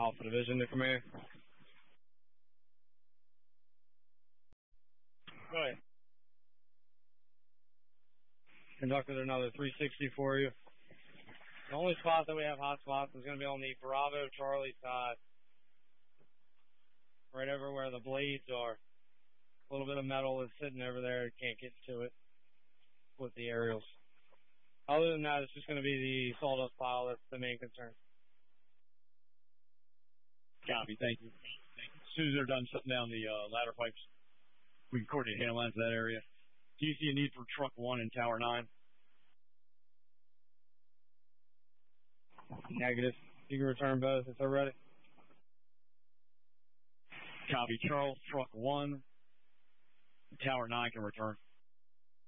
Alpha Division to Command. Go ahead. Conducted another 360 for you. The only spot that we have hot spots is going to be on the Bravo Charlie side. Right over where the blades are. A little bit of metal is sitting over there. Can't get to it with the aerials. Other than that, it's just going to be the sawdust pile that's the main concern. Copy. Thank you. As soon as they're done shutting down the ladder pipes, we can coordinate hand lines to that area. Do you see a need for truck 1 in Tower 9? Negative. You can return both if they're ready. Copy. Charles, truck 1, Tower 9 can return.